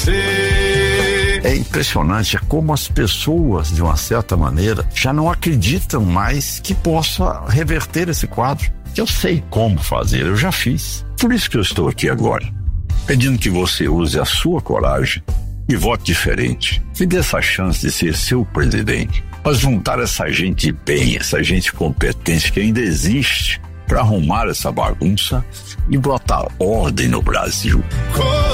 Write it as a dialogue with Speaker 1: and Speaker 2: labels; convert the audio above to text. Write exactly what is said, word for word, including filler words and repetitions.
Speaker 1: você.
Speaker 2: É impressionante como as pessoas, de uma certa maneira, já não acreditam mais que possa reverter esse quadro. Eu sei como fazer, eu já fiz. Por isso que eu estou aqui agora, pedindo que você use a sua coragem e vote diferente. Me dê essa chance de ser seu presidente. Mas juntar essa gente bem, essa gente competente que ainda existe, para arrumar essa bagunça e botar ordem no Brasil.